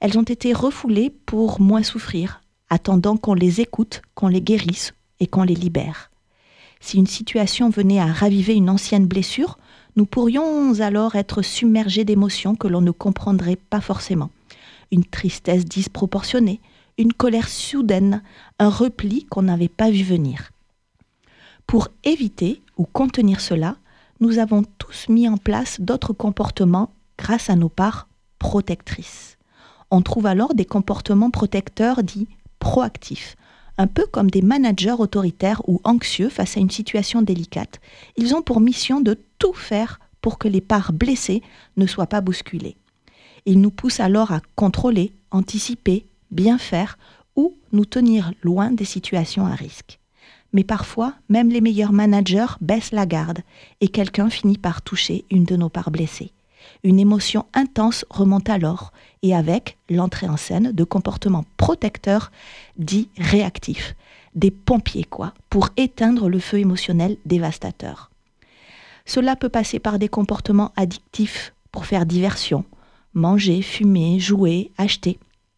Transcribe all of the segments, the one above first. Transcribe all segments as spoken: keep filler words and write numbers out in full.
Elles ont été refoulées pour moins souffrir, attendant qu'on les écoute, qu'on les guérisse et qu'on les libère. Si une situation venait à raviver une ancienne blessure, nous pourrions alors être submergés d'émotions que l'on ne comprendrait pas forcément. Une tristesse disproportionnée, une colère soudaine, un repli qu'on n'avait pas vu venir. Pour éviter ou contenir cela, nous avons tous mis en place d'autres comportements grâce à nos parts protectrices. On trouve alors des comportements protecteurs dits proactifs, un peu comme des managers autoritaires ou anxieux face à une situation délicate. Ils ont pour mission de tout faire pour que les parts blessées ne soient pas bousculées. Ils nous poussent alors à contrôler, anticiper, bien faire ou nous tenir loin des situations à risque. Mais parfois, même les meilleurs managers baissent la garde et quelqu'un finit par toucher une de nos parts blessées. Une émotion intense remonte alors et avec l'entrée en scène de comportements protecteurs dits réactifs. Des pompiers quoi, pour éteindre le feu émotionnel dévastateur. Cela peut passer par des comportements addictifs pour faire diversion, manger, fumer, jouer, acheter.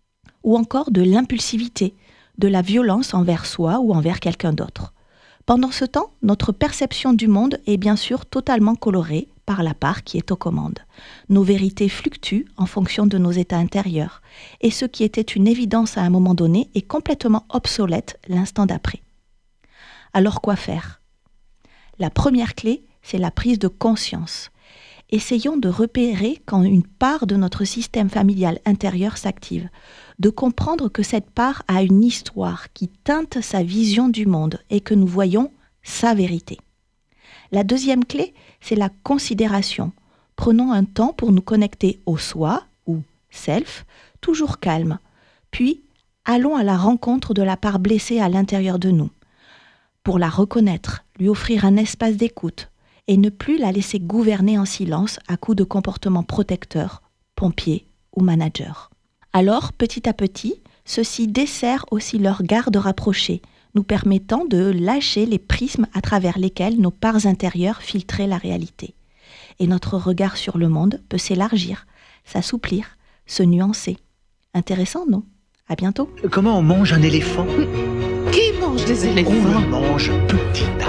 Ou encore de l'impulsivité, de la violence envers soi ou envers quelqu'un d'autre. Pendant ce temps, notre perception du monde est bien sûr totalement colorée par la part qui est aux commandes. Nos vérités fluctuent en fonction de nos états intérieurs, et ce qui était une évidence à un moment donné est complètement obsolète l'instant d'après. Alors quoi faire ? La première clé, c'est la prise de conscience. Essayons de repérer quand une part de notre système familial intérieur s'active, de comprendre que cette part a une histoire qui teinte sa vision du monde et que nous voyons sa vérité. La deuxième clé, c'est la considération. Prenons un temps pour nous connecter au soi, ou self, toujours calme. Puis, allons à la rencontre de la part blessée à l'intérieur de nous. Pour la reconnaître, lui offrir un espace d'écoute et ne plus la laisser gouverner en silence à coups de comportements protecteurs, pompiers ou managers. Alors, petit à petit, ceux-ci desserrent aussi leur garde rapprochée, nous permettant de lâcher les prismes à travers lesquels nos parts intérieures filtraient la réalité. Et notre regard sur le monde peut s'élargir, s'assouplir, se nuancer. Intéressant, non ? À bientôt. Comment on mange un éléphant ? Qui mange des éléphants ? On le mange petit